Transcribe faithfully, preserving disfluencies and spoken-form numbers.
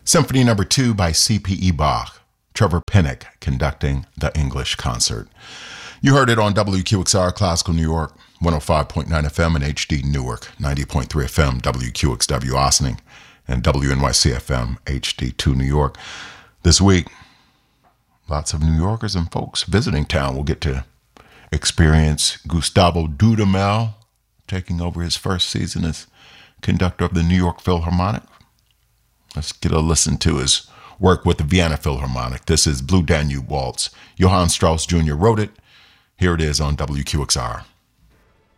Symphony Number Two by C P E Bach, Trevor Pinnock conducting the English concert. You heard it on W Q X R Classical New York, one oh five point nine F M, and H D Newark, ninety point three F M, W Q X W Ossining, and W N Y C F M, H D two New York. This week, lots of New Yorkers and folks visiting town will get to experience Gustavo Dudamel taking over his first season as conductor of the New York Philharmonic. Let's get a listen to his work with the Vienna Philharmonic. This is Blue Danube Waltz. Johann Strauss Junior wrote it. Here it is on W Q X R.